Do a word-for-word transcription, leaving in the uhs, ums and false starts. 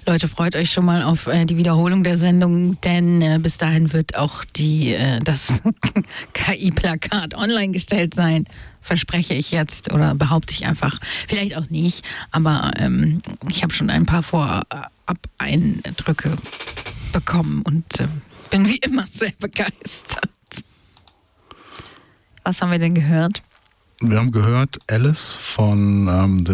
Leute, freut euch schon mal auf äh, die Wiederholung der Sendung, denn äh, bis dahin wird auch die, äh, das K I-Plakat online gestellt sein. Verspreche ich jetzt oder behaupte ich einfach. Vielleicht auch nicht, aber ähm, ich habe schon ein paar Vorab-Eindrücke bekommen und äh, bin wie immer sehr begeistert. Was haben wir denn gehört? Wir haben gehört Alice von ähm,